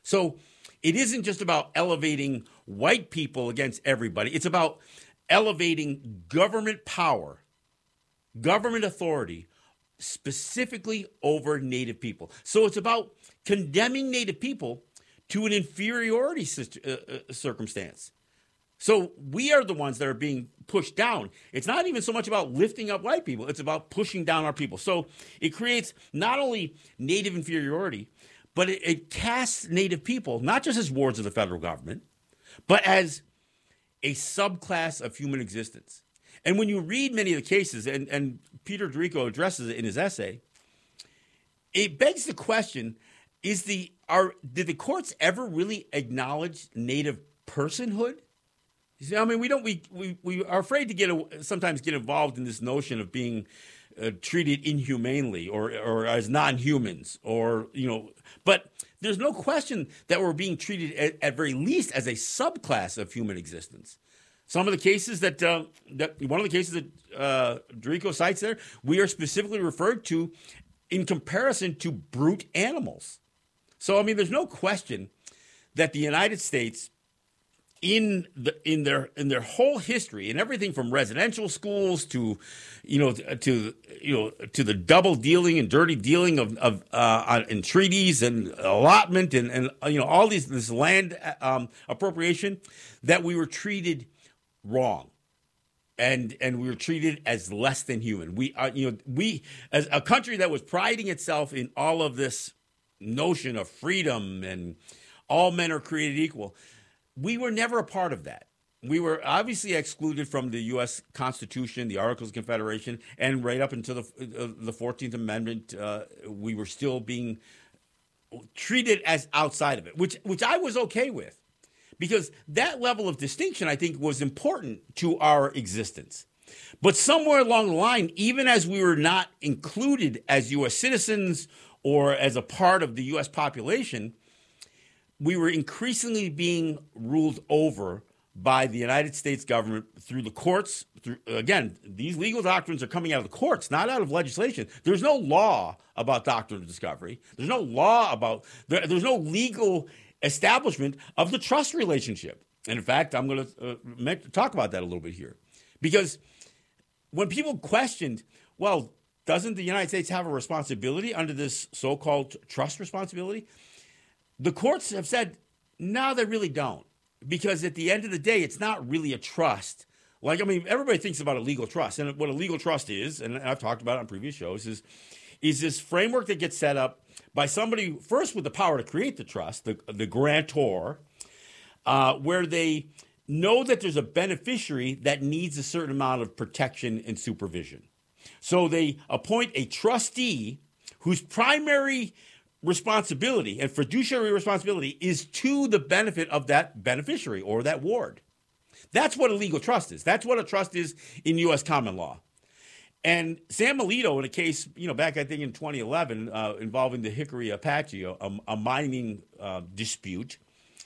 So it isn't just about elevating white people against everybody. It's about elevating government power, government authority, specifically over Native people. So it's about condemning Native people to an inferiority circumstance. So we are the ones that are being pushed down. It's not even so much about lifting up white people. It's about pushing down our people. So it creates not only Native inferiority, but it casts Native people, not just as wards of the federal government, but as a subclass of human existence. And when you read many of the cases, and Peter D'Errico addresses it in his essay, it begs the question, did the courts ever really acknowledge Native personhood? I mean, we are afraid to sometimes get involved in this notion of being treated inhumanely or as non-humans but there's no question that we're being treated at very least as a subclass of human existence. Some of the cases that one of the cases that D'Errico cites there, we are specifically referred to in comparison to brute animals. So, I mean, there's no question that the United States, in their whole history, and everything from residential schools to the double dealing and dirty dealing of in treaties and allotment and all this land appropriation, that we were treated wrong. And we were treated as less than human. We as a country that was priding itself in all of this notion of freedom and all men are created equal, we were never a part of that. We were obviously excluded from the U.S. Constitution, the Articles of Confederation, and right up until the 14th Amendment, we were still being treated as outside of it, which I was okay with, because that level of distinction, I think, was important to our existence. But somewhere along the line, even as we were not included as U.S. citizens or as a part of the U.S. population, we were increasingly being ruled over by the United States government through the courts. Again, these legal doctrines are coming out of the courts, not out of legislation. There's no law about doctrine of discovery. There's no there's no legal establishment of the trust relationship. And in fact, I'm going to talk about that a little bit here. Because when people questioned, well, doesn't the United States have a responsibility under this so-called trust responsibility? The courts have said, no, they really don't. Because at the end of the day, it's not really a trust. Everybody thinks about a legal trust. And what a legal trust is, and I've talked about it on previous shows, is this framework that gets set up by somebody first with the power to create the trust, the grantor, where they know that there's a beneficiary that needs a certain amount of protection and supervision. So they appoint a trustee whose primary responsibility and fiduciary responsibility is to the benefit of that beneficiary or that ward. That's what a legal trust is. That's what a trust is in U.S. common law. And Sam Alito, in a case, back I think in 2011, involving the Hickory Apache, a mining dispute,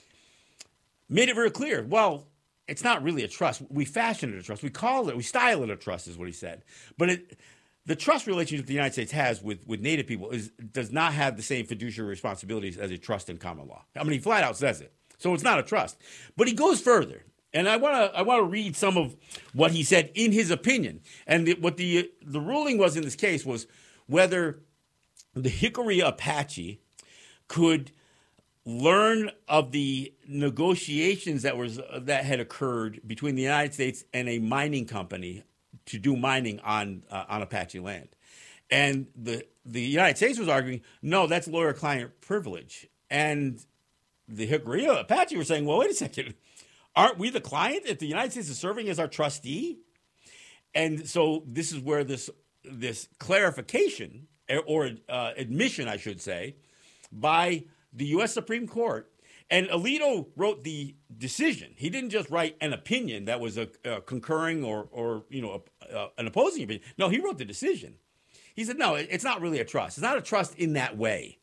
made it very clear. Well, it's not really a trust. We fashion it a trust. We style it a trust, is what he said. But the trust relationship the United States has with Native people does not have the same fiduciary responsibilities as a trust in common law. I mean, he flat out says it. So it's not a trust. But he goes further. And I want to read some of what he said in his opinion. And what the ruling was in this case was whether the Hickory Apache could learn of the negotiations that had occurred between the United States and a mining company to do mining on Apache land. And the United States was arguing, no, that's lawyer-client privilege. And the Hickory Apache were saying, well, wait a second. Aren't we the client if the United States is serving as our trustee? And so this is where this clarification or admission, I should say, by the U.S. Supreme Court. And Alito wrote the decision. He didn't just write an opinion that was a concurring or an opposing opinion. No, he wrote the decision. He said, no, it's not really a trust. It's not a trust in that way.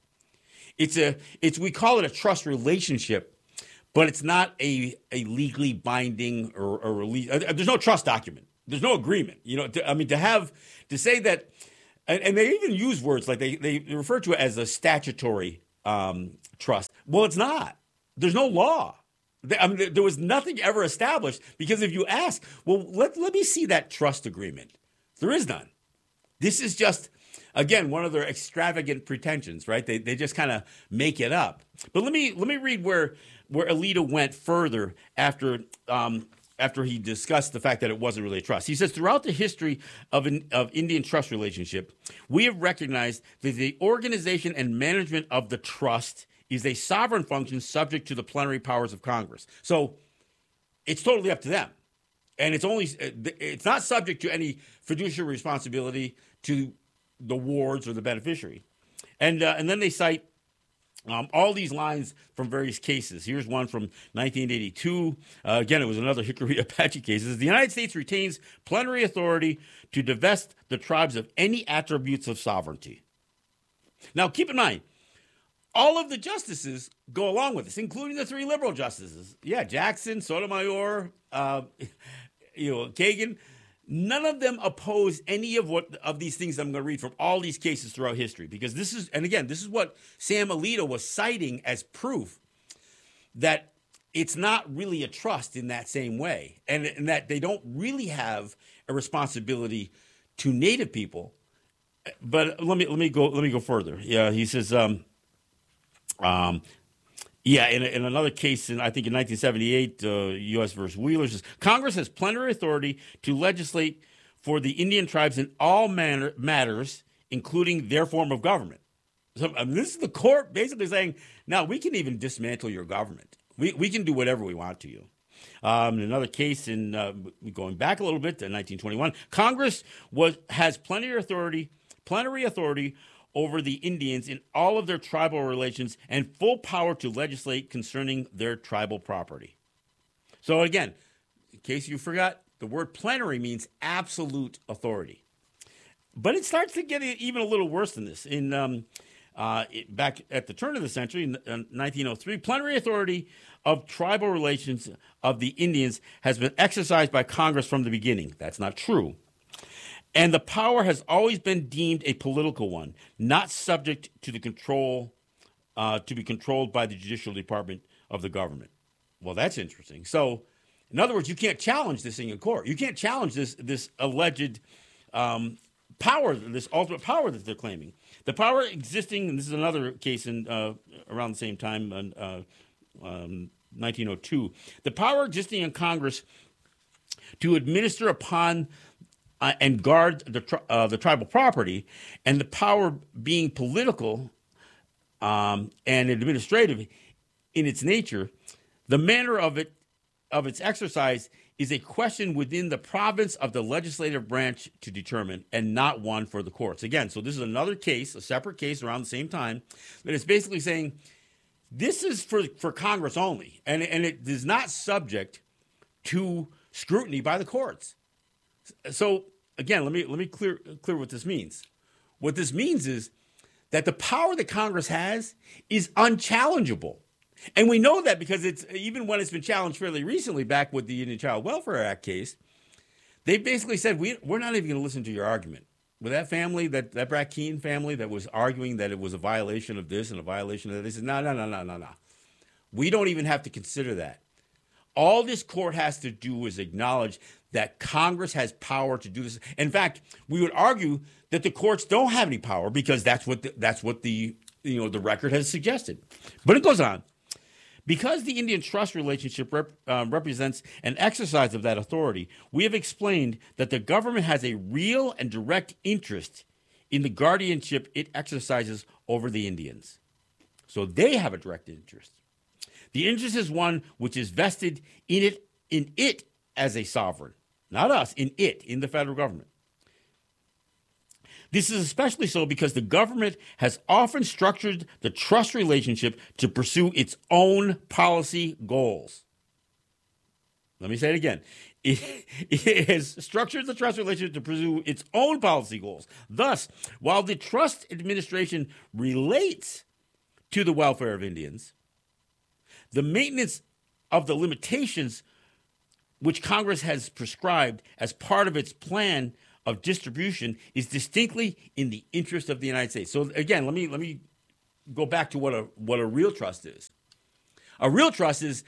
We call it a trust relationship, but it's not a legally binding or release. There's no trust document. There's no agreement. To say that, and they even use words like they refer to it as a statutory trust. Well, it's not. There's no law. I mean, there was nothing ever established because if you ask, well, let me see that trust agreement. There is none. This is just, again, one of their extravagant pretensions, right? They just kind of make it up. But let me read where Alito went further after he discussed the fact that it wasn't really a trust. He says, throughout the history of Indian trust relationship, we have recognized that the organization and management of the trust is a sovereign function subject to the plenary powers of Congress. So it's totally up to them. And it's not subject to any fiduciary responsibility to the wards or the beneficiary. And then they cite all these lines from various cases. Here's one from 1982. Again, it was another Hickory Apache case. It says, the United States retains plenary authority to divest the tribes of any attributes of sovereignty. Now, keep in mind, all of the justices go along with this, including the three liberal justices. Yeah, Jackson, Sotomayor, Kagan. None of them oppose any of these things I'm going to read from all these cases throughout history, because this is what Sam Alito was citing as proof that it's not really a trust in that same way, and that they don't really have a responsibility to Native people. But let me go further. Yeah, he says. In another case, I think in 1978, U.S. versus Wheeler, says, Congress has plenary authority to legislate for the Indian tribes in all matters, including their form of government. So this is the court basically saying, now we can even dismantle your government. We can do whatever we want to you. In another case, going back a little bit to 1921, Congress has plenary authority over the Indians in all of their tribal relations and full power to legislate concerning their tribal property. So again, in case you forgot, the word plenary means absolute authority. But it starts to get even a little worse than this. Back at the turn of the century, in 1903, plenary authority of tribal relations of the Indians has been exercised by Congress from the beginning. That's not true. And the power has always been deemed a political one, not subject to the control, to be controlled by the judicial department of the government. Well, that's interesting. So, in other words, you can't challenge this thing in court. You can't challenge this alleged power, this ultimate power that they're claiming. The power existing, and this is another case in around the same time, 1902. The power existing in Congress to administer upon and guard the tribal property, and the power being political and administrative in its nature, the manner of its exercise is a question within the province of the legislative branch to determine, and not one for the courts. Again, so this is another case, a separate case around the same time, that is basically saying this is for Congress only, and it is not subject to scrutiny by the courts. So again, let me clear what this means. What this means is that the power that Congress has is unchallengeable. And we know that because it's even when it's been challenged fairly recently, back with the Indian Child Welfare Act case, they basically said, we're not even going to listen to your argument. With that family, that Brad Keene family that was arguing that it was a violation of this and a violation of that, they said, no. We don't even have to consider that. All this court has to do is acknowledge that Congress has power to do this. In fact, we would argue that the courts don't have any power because that's what the record has suggested. But it goes on. Because the Indian trust relationship represents an exercise of that authority, we have explained that the government has a real and direct interest in the guardianship it exercises over the Indians. So they have a direct interest. The interest is one which is vested in it as a sovereign, not us, in the federal government. This is especially so because the government has often structured the trust relationship to pursue its own policy goals. Let me say it again. It has structured the trust relationship to pursue its own policy goals. Thus, while the trust administration relates to the welfare of Indians, the maintenance of the limitations which Congress has prescribed as part of its plan of distribution is distinctly in the interest of the United States. So again, let me go back to what a real trust is. A real trust is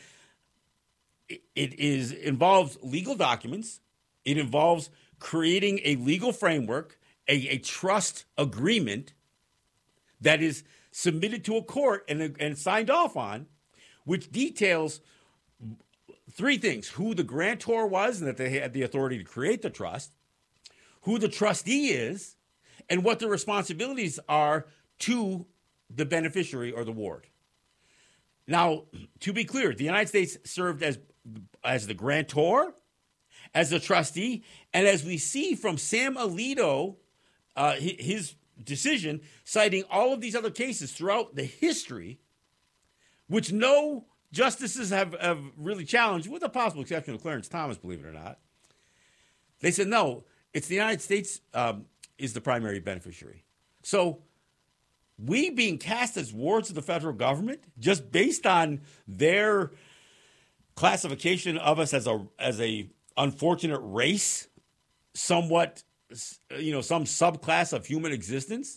involves legal documents. It involves creating a legal framework, a trust agreement that is submitted to a court and signed off on, which details three things: who the grantor was and that they had the authority to create the trust, who the trustee is, and what the responsibilities are to the beneficiary or the ward. Now, to be clear, the United States served as the grantor, as the trustee, and as we see from Sam Alito, his decision, citing all of these other cases throughout the history, which no justices have really challenged, with the possible exception of Clarence Thomas, believe it or not. They said, no, it's the United States is the primary beneficiary. So we being cast as wards of the federal government, just based on their classification of us as a unfortunate race, somewhat, some subclass of human existence,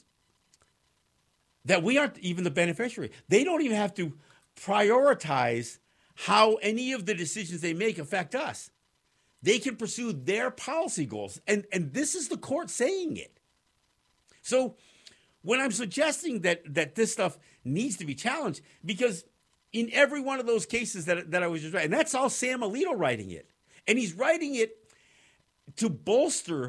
that we aren't even the beneficiary. They don't even have to prioritize how any of the decisions they make affect us. They can pursue their policy goals. And this is the court saying it. So when I'm suggesting that this stuff needs to be challenged, because in every one of those cases that I was just writing, and that's all Sam Alito writing it. And he's writing it to bolster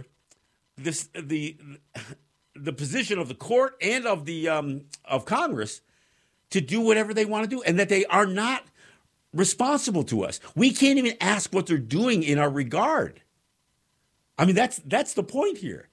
the position of the court and of Congress to do whatever they want to do, and that they are not responsible to us. We can't even ask what they're doing in our regard. I mean, that's the point here.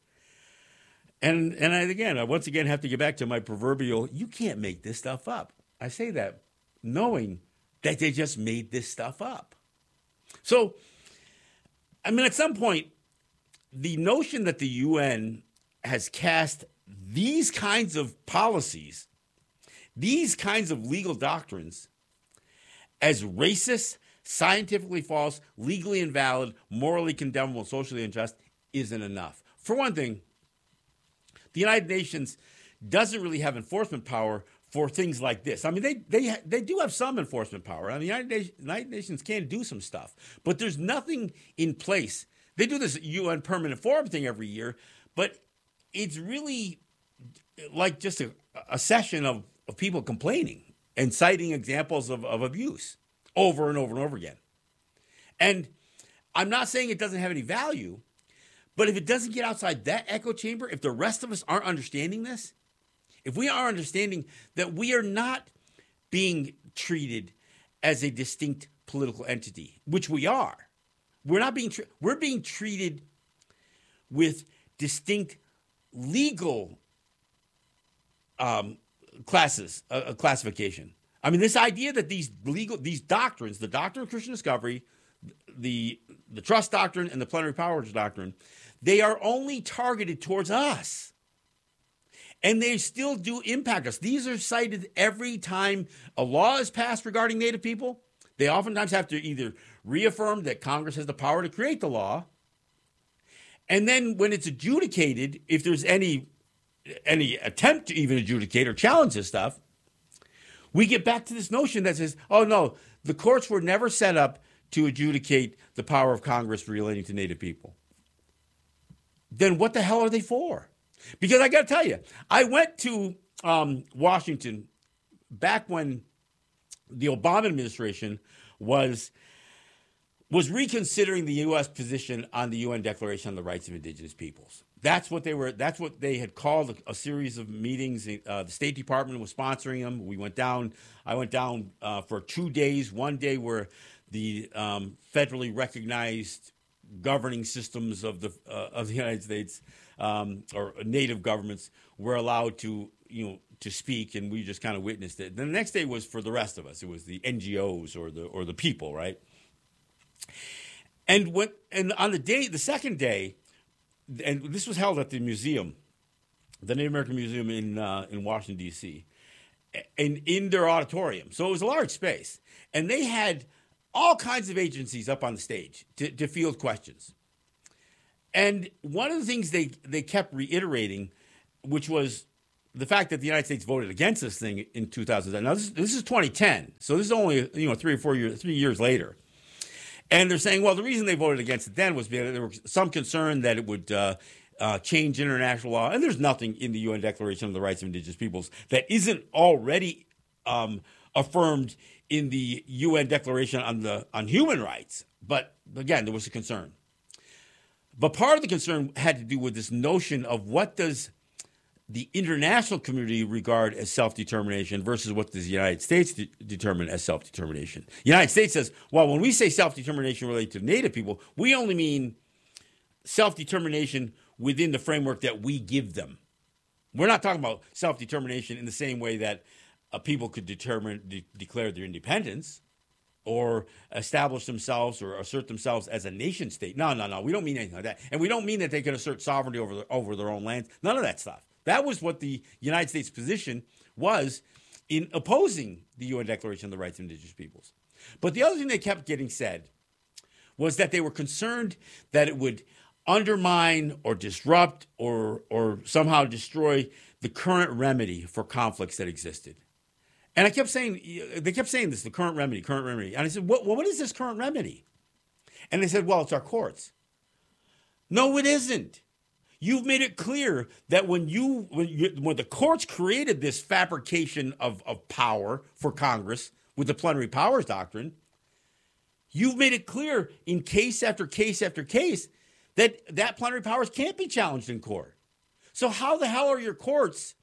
And I once again have to get back to my proverbial, you can't make this stuff up. I say that knowing that they just made this stuff up. So, I mean, at some point, the notion that the UN has cast these kinds of policies, these kinds of legal doctrines, as racist, scientifically false, legally invalid, morally condemnable, socially unjust, isn't enough. For one thing, the United Nations doesn't really have enforcement power for things like this. I mean, they do have some enforcement power. I mean, the United Nations can do some stuff, but there's nothing in place. They do this UN Permanent Forum thing every year, but it's really like just a session of people complaining and citing examples of abuse over and over and over again. And I'm not saying it doesn't have any value, but if it doesn't get outside that echo chamber, if the rest of us aren't understanding this, if we are understanding that we are not being treated as a distinct political entity, which we are, we're being treated with distinct legal classification. I mean, this idea that these doctrines, the doctrine of Christian discovery, the trust doctrine, and the plenary powers doctrine, they are only targeted towards us. And they still do impact us. These are cited every time a law is passed regarding Native people. They oftentimes have to either reaffirm that Congress has the power to create the law, and then when it's adjudicated, if there's any attempt to even adjudicate or challenge this stuff, we get back to this notion that says, oh no, the courts were never set up to adjudicate the power of Congress relating to Native people. Then what the hell are they for? Because I got to tell you, I went to Washington back when the Obama administration was reconsidering the U.S. position on the UN Declaration on the Rights of Indigenous Peoples. That's what they had called a series of meetings. The State Department was sponsoring them. I went down for 2 days. One day where the federally recognized governing systems of the United States or native governments were allowed to speak, and we just kind of witnessed it. Then the next day was for the rest of us. It was the NGOs or the people, right? And on the second day, and this was held at the museum, the Native American Museum in Washington, D.C., and in their auditorium. So it was a large space. And they had all kinds of agencies up on the stage to field questions. And one of the things they kept reiterating, which was the fact that the United States voted against this thing in 2010. Now, this is 2010, so this is only 3 years later. And they're saying, well, the reason they voted against it then was because there was some concern that it would change international law. And there's nothing in the UN Declaration of the Rights of Indigenous Peoples that isn't already affirmed in the UN Declaration on Human Rights. But again, there was a concern. But part of the concern had to do with this notion of what does the international community regard as self-determination versus what does the United States determine as self-determination. The United States says, well, when we say self-determination related to Native people, we only mean self-determination within the framework that we give them. We're not talking about self-determination in the same way that people could declare their independence or establish themselves or assert themselves as a nation state. No. We don't mean anything like that. And we don't mean that they can assert sovereignty over their own lands. None of that stuff. That was what the United States position was in opposing the UN Declaration of the Rights of Indigenous Peoples. But the other thing they kept getting said was that they were concerned that it would undermine or disrupt or somehow destroy the current remedy for conflicts that existed. And they kept saying this, the current remedy. And I said, what is this current remedy? And they said, well, it's our courts. No, it isn't. You've made it clear that when the courts created this fabrication of power for Congress with the plenary powers doctrine, you've made it clear in case after case after case that plenary powers can't be challenged in court. So how the hell are your courts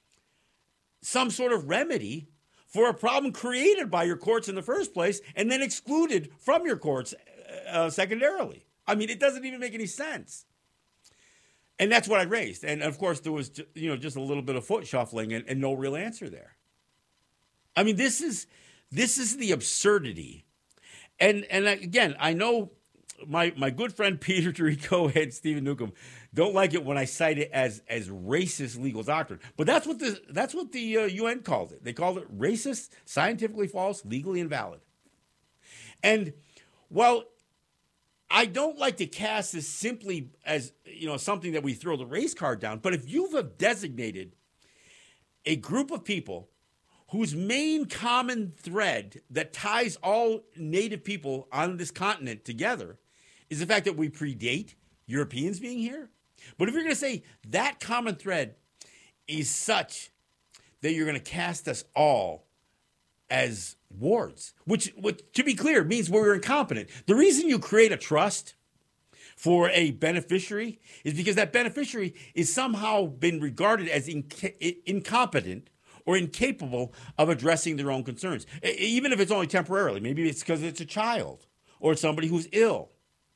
some sort of remedy for a problem created by your courts in the first place and then excluded from your courts secondarily? I mean, it doesn't even make any sense. And that's what I raised. And of course, there was just a little bit of foot shuffling and no real answer there. I mean, this is the absurdity. And again, I know my good friend Peter Tirico and Stephen Newcomb don't like it when I cite it as racist legal doctrine. But that's what the UN called it. They called it racist, scientifically false, legally invalid. And while I don't like to cast this simply as something that we throw the race card down, but if you've designated a group of people whose main common thread that ties all Native people on this continent together is the fact that we predate Europeans being here. But if you're going to say that common thread is such that you're going to cast us all as wards, which to be clear, means we're incompetent. The reason you create a trust for a beneficiary is because that beneficiary is somehow been regarded as incompetent or incapable of addressing their own concerns, even if it's only temporarily. Maybe it's because it's a child or it's somebody who's ill.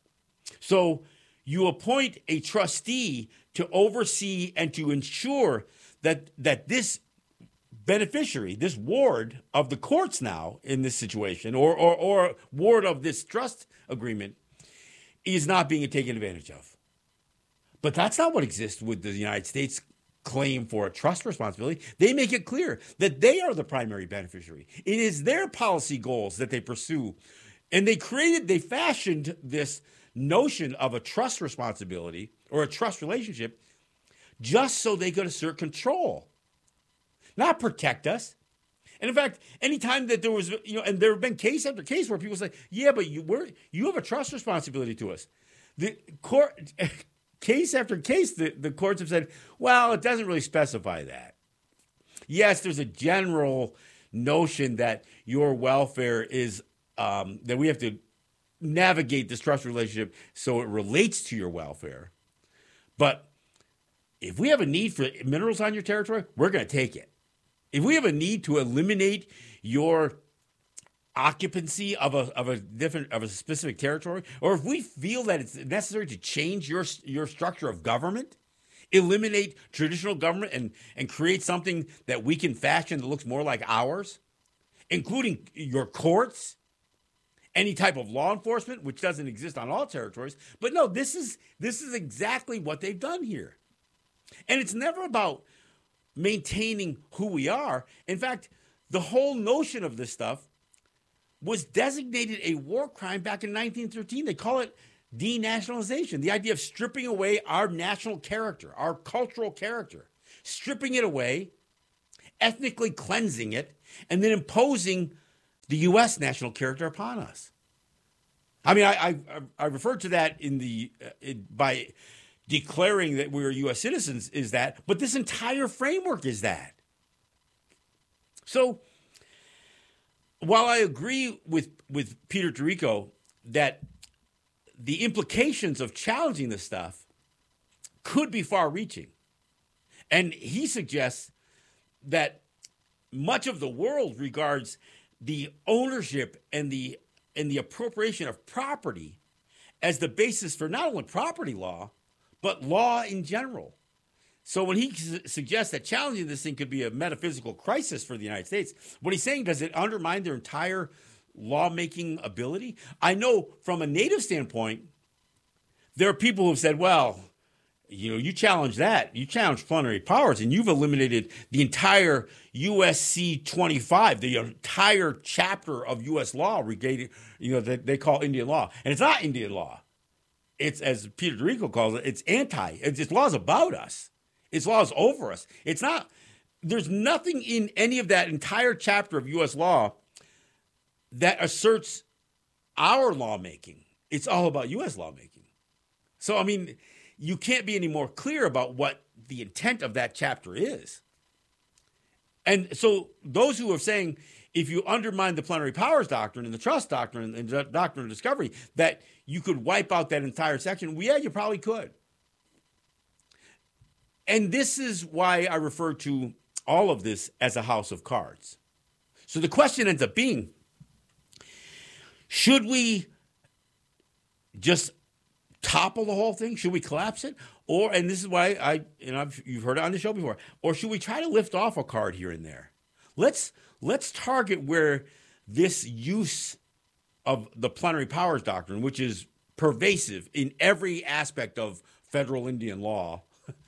So you appoint a trustee to oversee and to ensure that this beneficiary, this ward of the courts now in this situation, or ward of this trust agreement, is not being taken advantage of. But that's not what exists with the United States claim for a trust responsibility. They make it clear that they are the primary beneficiary. It is their policy goals that they pursue. And they fashioned this notion of a trust responsibility or a trust relationship just so they could assert control, not protect us. And in fact, anytime that there was, and there have been case after case where people say, yeah, but you have a trust responsibility to us. The court, case after case, the courts have said, well, it doesn't really specify that. Yes, there's a general notion that your welfare is, that we have to navigate this trust relationship so it relates to your welfare. But if we have a need for minerals on your territory, we're going to take it. If we have a need to eliminate your occupancy of a specific territory, or if we feel that it's necessary to change your structure of government, eliminate traditional government and create something that we can fashion that looks more like ours, including your courts, any type of law enforcement, which doesn't exist on all territories. But no, this is exactly what they've done here. And it's never about maintaining who we are. In fact, the whole notion of this stuff was designated a war crime back in 1913. They call it denationalization, the idea of stripping away our national character, our cultural character. stripping it away, ethnically cleansing it, and then imposing the U.S. national character upon us. I mean, I referred to that by declaring that we're U.S. citizens is that, but this entire framework is that. So while I agree with Peter Tarico that the implications of challenging this stuff could be far-reaching, and he suggests that much of the world regards the ownership and the appropriation of property as the basis for not only property law, but law in general. So when he suggests that challenging this thing could be a metaphysical crisis for the United States, what he's saying, does it undermine their entire lawmaking ability? I know from a native standpoint, there are people who have said, well, you challenge that. You challenge plenary powers, and you've eliminated the entire USC 25, the entire chapter of U.S. law regarding, that they call Indian law. And it's not Indian law. It's, as Peter Tarico calls it, it's laws about us. It's laws over us. It's not, there's nothing in any of that entire chapter of U.S. law that asserts our lawmaking. It's all about U.S. lawmaking. So, I mean, you can't be any more clear about what the intent of that chapter is. And so those who are saying, if you undermine the plenary powers doctrine and the trust doctrine and the doctrine of discovery, that you could wipe out that entire section, well, yeah, you probably could. And this is why I refer to all of this as a house of cards. So the question ends up being, should we just topple the whole thing? Should we collapse it? Or, and this is why you've heard it on the show before, or should we try to lift off a card here and there? Let's target where this use of the plenary powers doctrine, which is pervasive in every aspect of federal Indian law,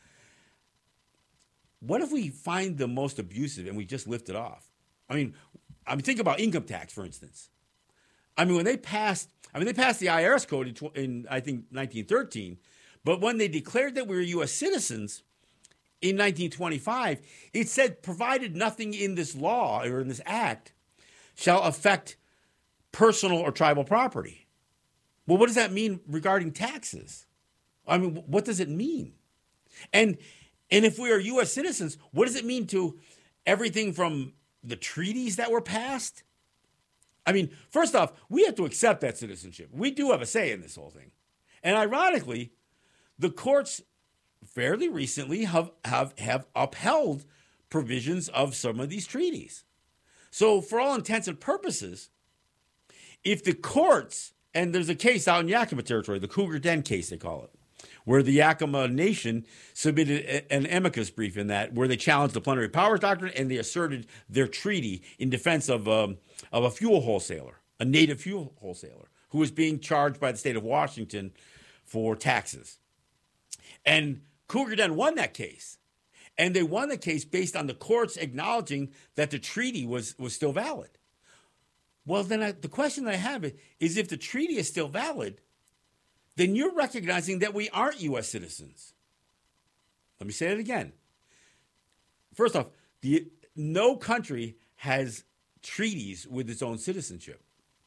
what if we find the most abusive and we just lift it off? I mean, think about income tax, for instance. I mean, they passed the IRS code in I think 1913, but when they declared that we were U.S. citizens in 1925, it said, provided nothing in this law or in this act shall affect personal or tribal property. Well, what does that mean regarding taxes? I mean, what does it mean? And if we are U.S. citizens, what does it mean to everything from the treaties that were passed? I mean, first off, we have to accept that citizenship. We do have a say in this whole thing. And ironically, the courts fairly recently have upheld provisions of some of these treaties. So for all intents and purposes, if the courts, and there's a case out in Yakima territory, the Cougar Den case they call it, where the Yakima Nation submitted an amicus brief in that, where they challenged the plenary powers doctrine and they asserted their treaty in defense of a fuel wholesaler, a native fuel wholesaler, who was being charged by the state of Washington for taxes. And Cougar Den won that case. And they won the case based on the courts acknowledging that the treaty was still valid. Well, then the question that I have is, if the treaty is still valid, then you're recognizing that we aren't U.S. citizens. Let me say it again. First off, no country has treaties with its own citizenship.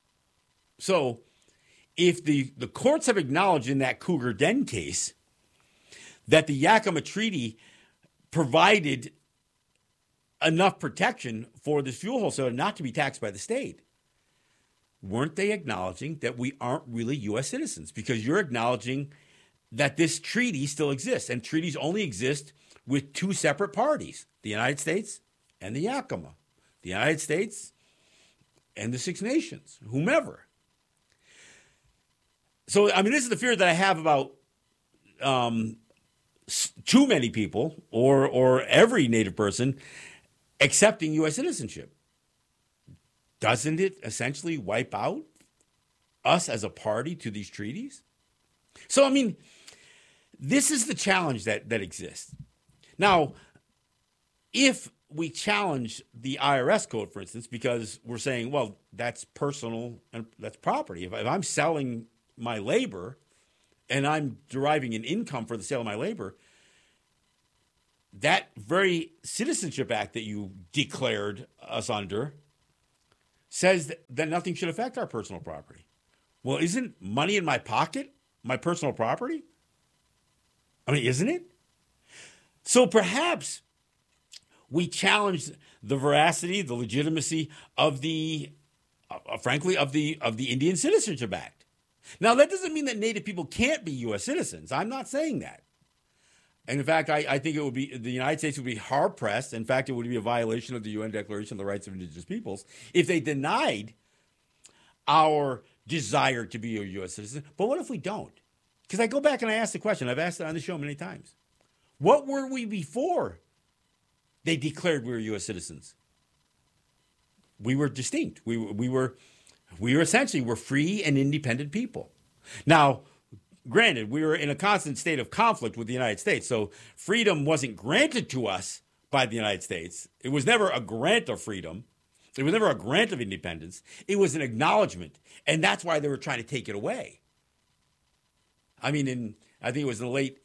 So if the courts have acknowledged in that Cougar Den case that the Yakima Treaty provided enough protection for this fuel wholesaler not to be taxed by the state, weren't they acknowledging that we aren't really U.S. citizens? Because you're acknowledging that this treaty still exists, and treaties only exist with two separate parties, the United States and the Yakima, the United States and the Six Nations, whomever. So, I mean, this is the fear that I have about too many people or every Native person accepting U.S. citizenship. Doesn't it essentially wipe out us as a party to these treaties? So, I mean, this is the challenge that exists. Now, if we challenge the IRS code, for instance, because we're saying, well, that's personal and that's property. If I'm selling my labor and I'm deriving an income for the sale of my labor, that very Citizenship Act that you declared us under says that nothing should affect our personal property. Well, isn't money in my pocket my personal property? I mean, isn't it? So perhaps we challenge the veracity, the legitimacy of frankly, of the Indian Citizenship Act. Now, that doesn't mean that Native people can't be U.S. citizens. I'm not saying that. And in fact, I think the United States would be hard pressed. In fact, it would be a violation of the UN Declaration of the Rights of Indigenous Peoples if they denied our desire to be a U.S. citizen. But what if we don't? Because I go back and I ask the question. I've asked it on the show many times. What were we before they declared we were U.S. citizens? We were distinct. We were essentially free and independent people. Now, granted, we were in a constant state of conflict with the United States, so freedom wasn't granted to us by the United States. It was never a grant of freedom. It was never a grant of independence. It was an acknowledgement, and that's why they were trying to take it away. I mean, I think it was in the late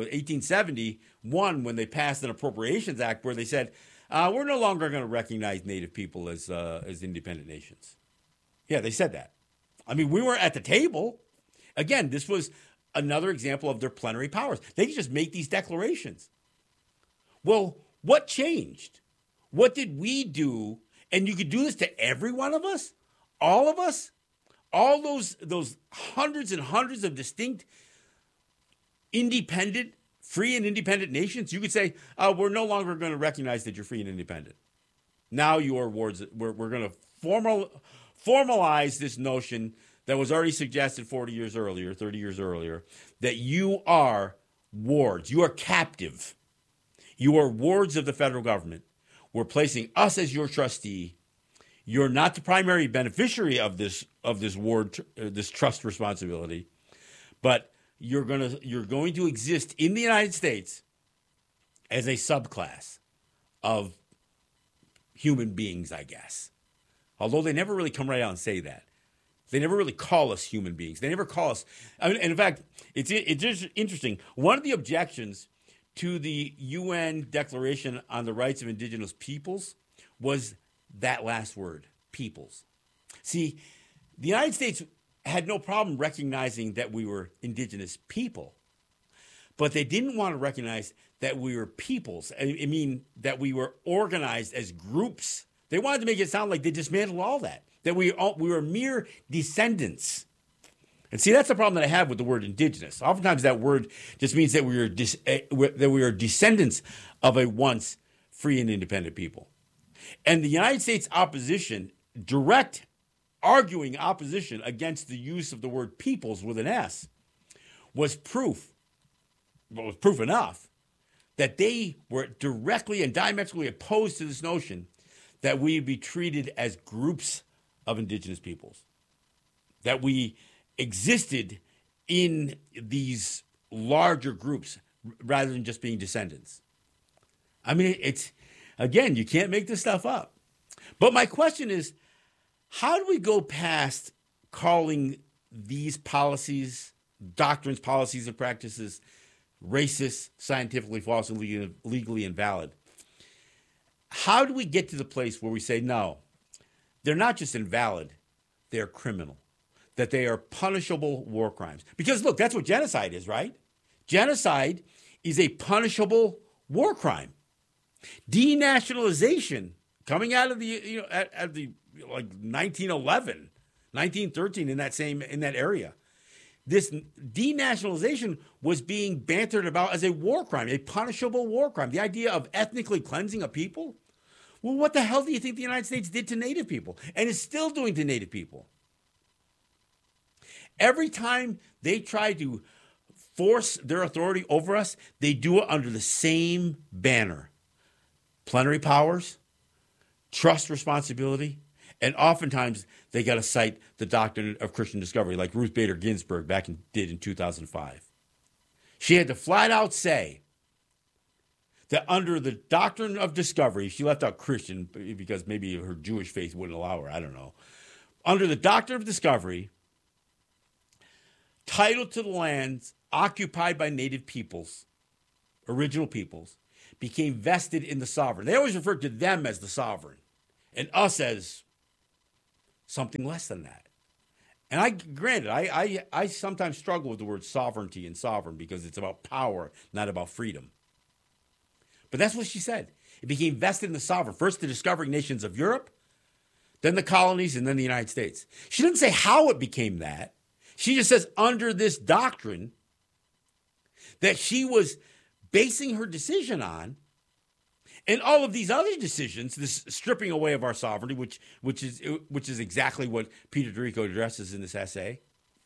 1871 when they passed an Appropriations Act where they said, we're no longer going to recognize Native people as independent nations. Yeah, they said that. I mean, we were at the table. Again, this was another example of their plenary powers. They could just make these declarations. Well, what changed? What did we do? And you could do this to every one of us? All of us? All those hundreds and hundreds of distinct, independent, free and independent nations? You could say, we're no longer going to recognize that you're free and independent. Now you are wards. We're going to formalize this notion that was already suggested 30 years earlier, that you are wards. You are captive. You are wards of the federal government. We're placing us as your trustee. You're not the primary beneficiary of this this trust responsibility, but you're going to exist in the United States as a subclass of human beings, I guess. Although they never really come right out and say that. They never really call us human beings. They never call us. And in fact, it's just interesting. One of the objections to the UN Declaration on the Rights of Indigenous Peoples was that last word, peoples. See, the United States had no problem recognizing that we were indigenous people, but they didn't want to recognize that we were peoples. I mean, that we were organized as groups. They wanted to make it sound like they dismantled all that we were mere descendants. And see, that's the problem that I have with the word indigenous. Oftentimes that word just means that we are descendants of a once free and independent people. And the United States opposition, direct arguing opposition against the use of the word peoples with an S, was proof enough that they were directly and diametrically opposed to this notion that we would be treated as groups of indigenous peoples, that we existed in these larger groups rather than just being descendants. I mean, again, you can't make this stuff up. But my question is, how do we go past calling these policies, doctrines, policies, and practices racist, scientifically false, and legally invalid? How do we get to the place where we say, no, they're not just invalid, they're criminal, that they are punishable war crimes? Because look, that's what genocide is, right? Genocide is a punishable war crime. Denationalization, coming out of the, at the like 1911, 1913, in that area, this denationalization was being bantered about as a war crime, a punishable war crime. The idea of ethnically cleansing a people. Well, what the hell do you think the United States did to Native people and is still doing to Native people? Every time they try to force their authority over us, they do it under the same banner: plenary powers, trust responsibility, and oftentimes they got to cite the doctrine of Christian discovery, like Ruth Bader Ginsburg did in 2005. She had to flat out say that under the doctrine of discovery, she left out Christian because maybe her Jewish faith wouldn't allow her, I don't know. Under the doctrine of discovery, title to the lands occupied by Native peoples, original peoples, became vested in the sovereign. They always referred to them as the sovereign and us as something less than that. And I sometimes struggle with the word sovereignty and sovereign because it's about power, not about freedom. But that's what she said. It became vested in the sovereign. First, the discovering nations of Europe, then the colonies, and then the United States. She didn't say how it became that. She just says under this doctrine that she was basing her decision on, and all of these other decisions, this stripping away of our sovereignty, which is exactly what Peter D'Errico addresses in this essay.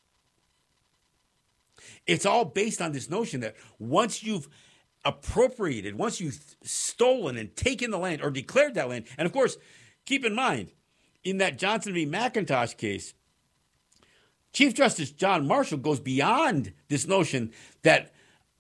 It's all based on this notion that once you've appropriated, once you've stolen and taken the land or declared that land, and of course, keep in mind, in that Johnson v. McIntosh case, Chief Justice John Marshall goes beyond this notion that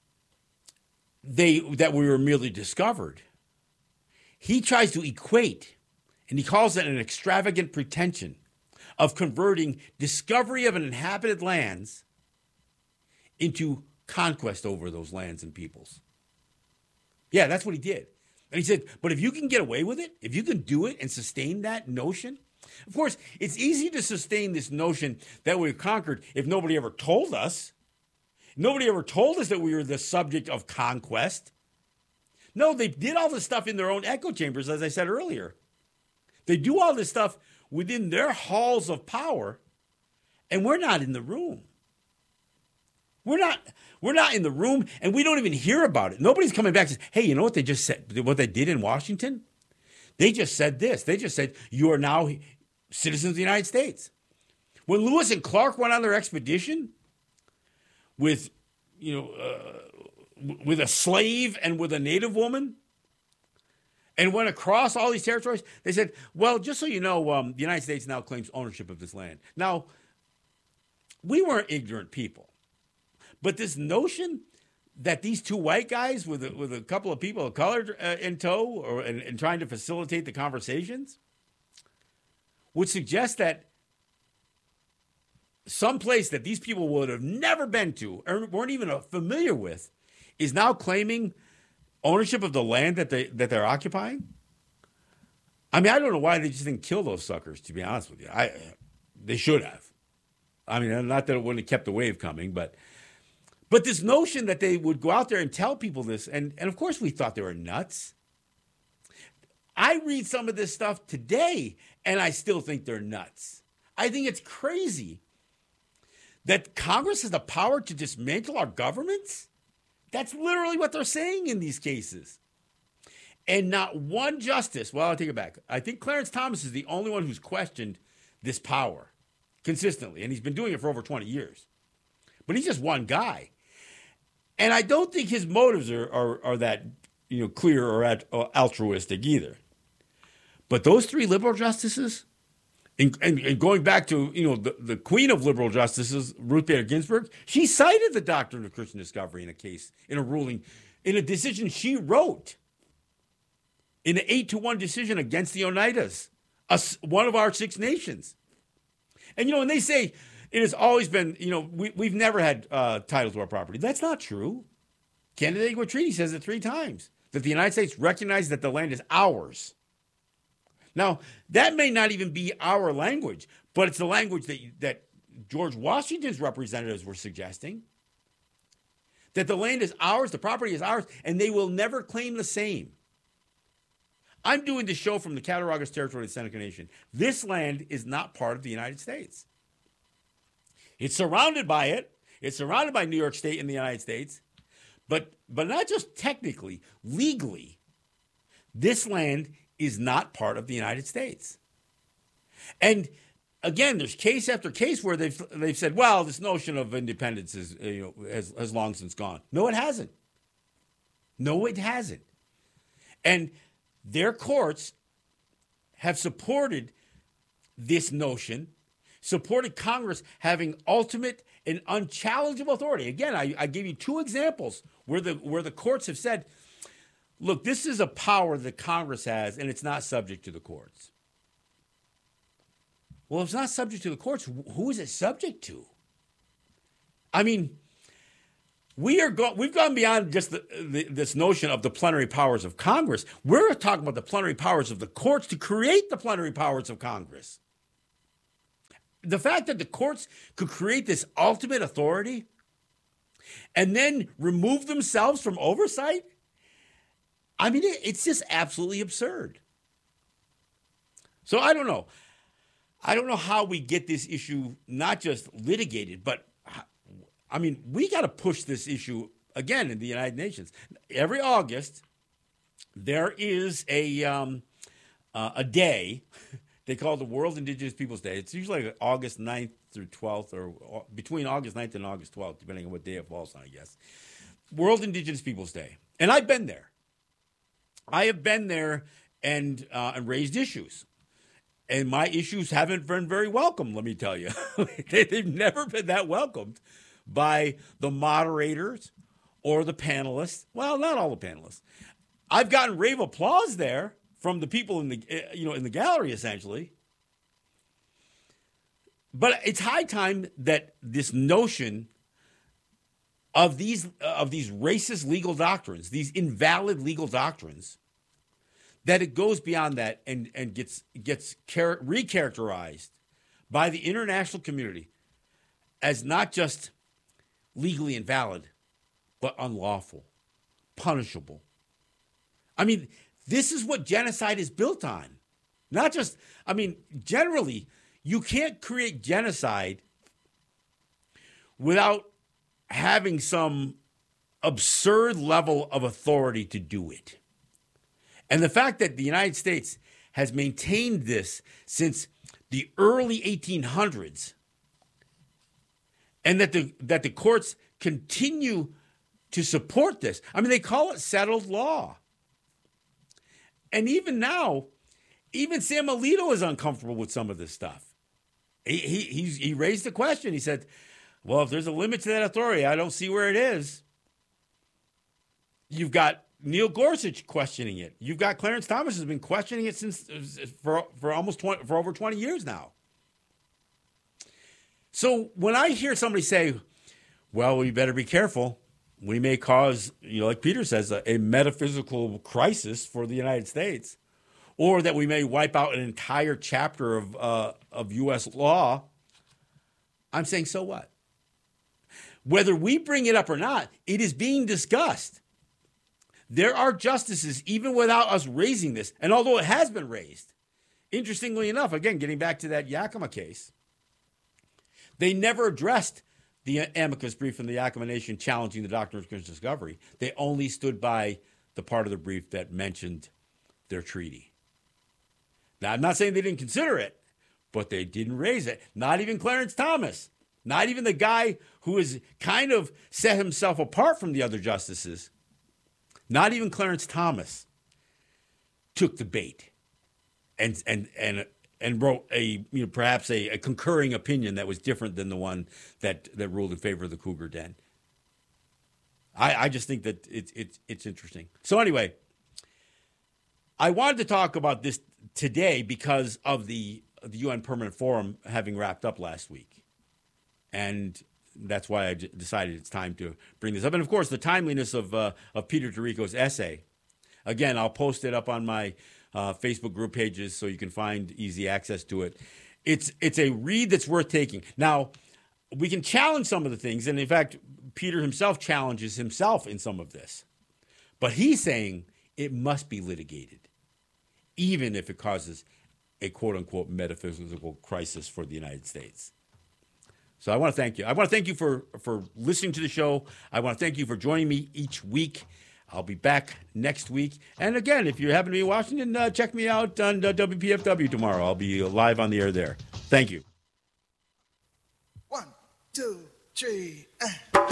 we were merely discovered. He tries to equate, and he calls it an extravagant pretension of converting discovery of an inhabited lands into conquest over those lands and peoples. Yeah, that's what he did. And he said, but if you can get away with it, if you can do it and sustain that notion, of course, it's easy to sustain this notion that we've conquered if nobody ever told us. Nobody ever told us that we were the subject of conquest. No, they did all this stuff in their own echo chambers, as I said earlier. They do all this stuff within their halls of power, and we're not in the room. We're not in the room, and we don't even hear about it. Nobody's coming back and says, hey, you know what they just said, what they did in Washington? They just said this. They just said, you are now citizens of the United States. When Lewis and Clark went on their expedition with a slave and with a native woman and went across all these territories, they said, well, just so you know, the United States now claims ownership of this land. Now, we weren't ignorant people. But this notion that these two white guys with a couple of people of color in tow and trying to facilitate the conversations would suggest that some place that these people would have never been to or weren't even familiar with is now claiming ownership of the land that they're occupying. I mean, I don't know why they just didn't kill those suckers, to be honest with you. They should have. I mean, not that it wouldn't have kept the wave coming, but this notion that they would go out there and tell people this, and of course we thought they were nuts. I read some of this stuff today, and I still think they're nuts. I think it's crazy that Congress has the power to dismantle our governments. That's literally what they're saying in these cases. And not one justice, well, I'll take it back. I think Clarence Thomas is the only one who's questioned this power consistently, and he's been doing it for over 20 years. But he's just one guy. And I don't think his motives are that clear or altruistic either. But those three liberal justices, and going back to the queen of liberal justices, Ruth Bader Ginsburg, she cited the doctrine of Christian discovery in a ruling, in a decision she wrote, in an 8-1 decision against the Oneidas, one of our 6 nations. And when they say, it has always been, we've never had title to our property. That's not true. Canandaigua Treaty says it 3 times, that the United States recognizes that the land is ours. Now, that may not even be our language, but it's the language that George Washington's representatives were suggesting, that the land is ours, the property is ours, and they will never claim the same. I'm doing this show from the Cattaraugus territory of the Seneca Nation. This land is not part of the United States. It's surrounded by it. It's surrounded by New York State and the United States. But not just technically, legally, this land is not part of the United States. And again, there's case after case where they've said, well, this notion of independence has long since gone. No, it hasn't. No, it hasn't. And their courts have supported this notion, supported Congress having ultimate and unchallengeable authority. Again, I gave you 2 examples where the courts have said, look, this is a power that Congress has, and it's not subject to the courts. Well, if it's not subject to the courts, who is it subject to? I mean, we've gone beyond just this notion of the plenary powers of Congress. We're talking about the plenary powers of the courts to create the plenary powers of Congress. The fact that the courts could create this ultimate authority and then remove themselves from oversight, I mean, it's just absolutely absurd. So I don't know. I don't know how we get this issue not just litigated, but I mean, we got to push this issue again in the United Nations. Every August, there is a day they call it the World Indigenous Peoples Day. It's usually like August 9th through 12th, or between August 9th and August 12th, depending on what day it falls on, I guess. World Indigenous Peoples Day. And I've been there. I have been there and raised issues. And my issues haven't been very welcome, let me tell you. They've never been that welcomed by the moderators or the panelists. Well, not all the panelists. I've gotten rave applause there from the people in the gallery, essentially. But it's high time that this notion of these racist legal doctrines, these invalid legal doctrines, that it goes beyond that and gets recharacterized by the international community as not just legally invalid, but unlawful, punishable. I mean, this is what genocide is built on. Not just, I mean, generally, you can't create genocide without having some absurd level of authority to do it. And the fact that the United States has maintained this since the early 1800s, and that the courts continue to support this. I mean, they call it settled law. And even now, even Sam Alito is uncomfortable with some of this stuff. He raised the question. He said, well, if there's a limit to that authority, I don't see where it is. You've got Neil Gorsuch questioning it. You've got Clarence Thomas has been questioning it for over 20 years now. So when I hear somebody say, well, we better be careful, we may cause, like Peter says, a metaphysical crisis for the United States, or that we may wipe out an entire chapter of U.S. law, I'm saying, so what? Whether we bring it up or not, it is being discussed. There are justices, even without us raising this, and although it has been raised, interestingly enough, again, getting back to that Yakima case, they never addressed the amicus brief from the Yakama Nation challenging the doctrine of Christian discovery. They only stood by the part of the brief that mentioned their treaty. Now, I'm not saying they didn't consider it, but they didn't raise it. Not even Clarence Thomas, not even the guy who has kind of set himself apart from the other justices, not even Clarence Thomas took the bait and wrote perhaps a concurring opinion that was different than the one that ruled in favor of the Cougar Den. I just think that it's interesting. So anyway, I wanted to talk about this today because of the UN Permanent Forum having wrapped up last week, and that's why I decided it's time to bring this up. And of course, the timeliness of Peter Tarico's essay. Again, I'll post it up on my Facebook group pages so you can find easy access to it. It's a read that's worth taking. Now, we can challenge some of the things, and in fact, Peter himself challenges himself in some of this. But he's saying it must be litigated, even if it causes a quote-unquote metaphysical crisis for the United States. So I want to thank you. I want to thank you for listening to the show. I want to thank you for joining me each week. I'll be back next week. And again, if you happen to be in Washington, check me out on WPFW tomorrow. I'll be live on the air there. Thank you. 1, 2, 3.